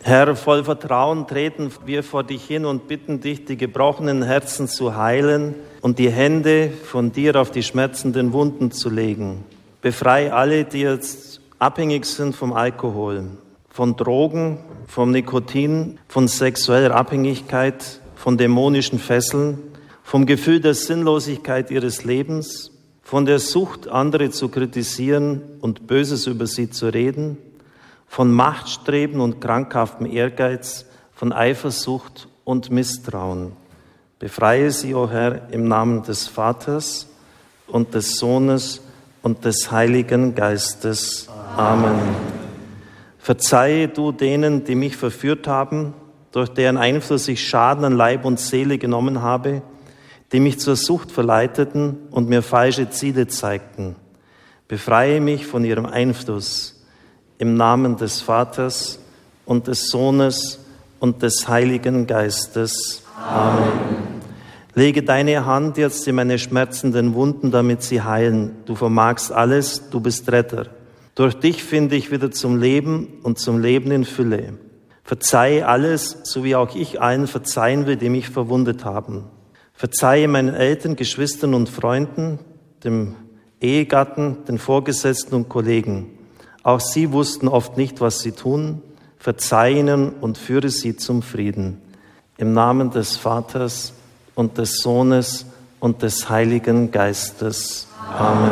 Herr, voll Vertrauen treten wir vor dich hin und bitten dich, die gebrochenen Herzen zu heilen und die Hände von dir auf die schmerzenden Wunden zu legen. Befreie alle, die jetzt abhängig sind vom Alkohol, von Drogen, vom Nikotin, von sexueller Abhängigkeit, von dämonischen Fesseln, vom Gefühl der Sinnlosigkeit ihres Lebens, von der Sucht, andere zu kritisieren und Böses über sie zu reden, von Machtstreben und krankhaftem Ehrgeiz, von Eifersucht und Misstrauen. Befreie sie, o Herr, im Namen des Vaters und des Sohnes und des Heiligen Geistes. Amen. Verzeihe du denen, die mich verführt haben, durch deren Einfluss ich Schaden an Leib und Seele genommen habe, die mich zur Sucht verleiteten und mir falsche Ziele zeigten. Befreie mich von ihrem Einfluss. Im Namen des Vaters und des Sohnes und des Heiligen Geistes. Amen. Lege deine Hand jetzt in meine schmerzenden Wunden, damit sie heilen. Du vermagst alles, du bist Retter. Durch dich finde ich wieder zum Leben und zum Leben in Fülle. Verzeihe alles, so wie auch ich allen verzeihen will, die mich verwundet haben. Verzeihe meinen Eltern, Geschwistern und Freunden, dem Ehegatten, den Vorgesetzten und Kollegen. Auch sie wussten oft nicht, was sie tun. Verzeih ihnen und führe sie zum Frieden. Im Namen des Vaters und des Sohnes und des Heiligen Geistes. Amen.